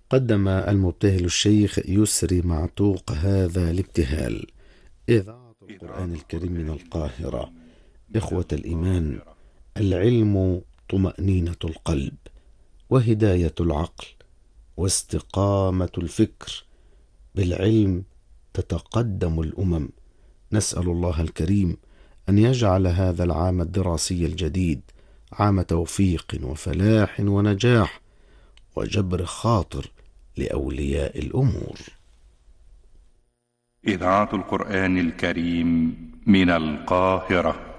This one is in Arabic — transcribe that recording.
قدم المبتهل الشيخ يسري معتوق هذا الابتهال. إذاعة القرآن الكريم من القاهرة. إخوة الإيمان، العلم طمأنينة القلب، وهداية العقل، واستقامة الفكر. بالعلم تتقدم الأمم. نسأل الله الكريم أن يجعل هذا العام الدراسي الجديد عام توفيق وفلاح ونجاح وجبر خاطر لأولياء الأمور. إذاعة القرآن الكريم من القاهرة.